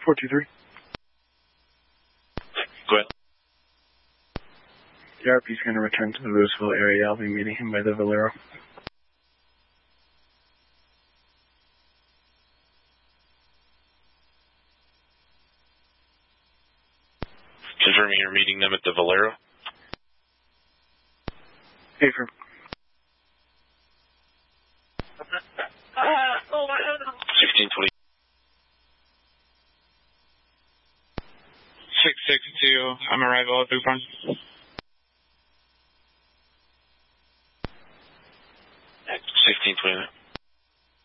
423. Go ahead. The RP is going to return to the Roosevelt area. I'll be meeting him by the Valero. Confirming you're meeting them at the Valero. Hey, firm. 1620. 662. I'm arrival at Bufon. 1620.